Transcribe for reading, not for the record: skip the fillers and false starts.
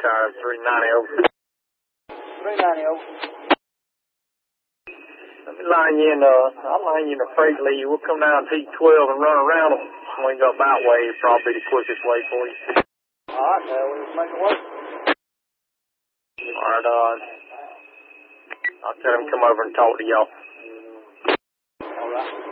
Tower 390 over. 390 over. Let me line you in, I'll line you in a freight lead. We'll come down T12 and run around them. Swing up that way, it'll probably be the quickest way for you. Alright, we'll make it work. Alright, I'll tell him to come over and talk to y'all. Alright.